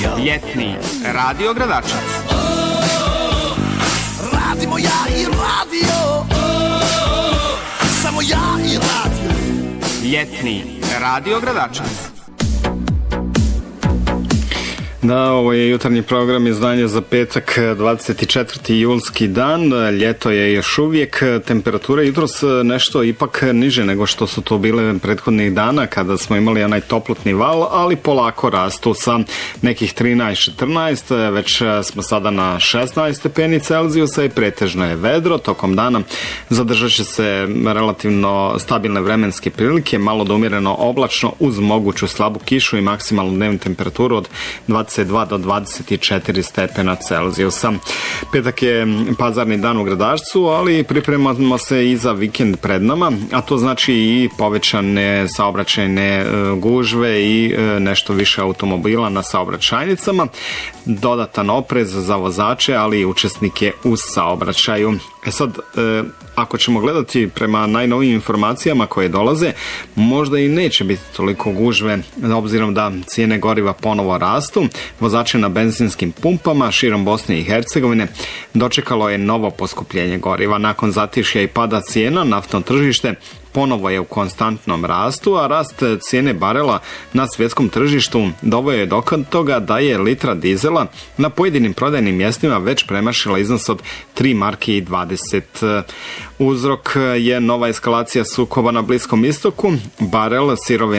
Ljetni Radio Gradačac. Radimo ja i radio. Samo ja i radio. Ljetni Radio Gradačac. Da, ovo je jutarnji program izdanja za petak, 24. julski dan. Ljeto je još uvijek, temperatura jutros nešto ipak niže nego što su to bile prethodnih dana kada smo imali onaj toplotni val, ali polako rastu sa nekih 13-14, već smo sada na 16 stepeni Celzijusa i pretežno je vedro. Tokom dana zadržat će se relativno stabilne vremenske prilike, malo do umjereno oblačno uz moguću slabu kišu i maksimalnu dnevnu temperaturu od 22 do 24 stepena Celzijusa. Petak je pazarni dan u Gradačcu, ali pripremamo se i za vikend pred nama, a to znači i povećane saobraćajne gužve i nešto više automobila na saobraćajnicama, dodatan oprez za vozače, ali i učesnike u saobraćaju. Sad, ako ćemo gledati prema najnovijim informacijama koje dolaze, možda i neće biti toliko gužve, obzirom da cijene goriva ponovo rastu. Vozače na benzinskim pumpama širom Bosne i Hercegovine dočekalo je novo poskupljenje goriva. Nakon zatišja i pada cijena, naftno tržište ponovo je u konstantnom rastu, a rast cijene barela na svjetskom tržištu doveo je do toga da je litra dizela na pojedinim prodajnim mjestima već premašila iznos od 3 marke i 20. Uzrok je nova eskalacija sukoba na Bliskom istoku. Barel sirove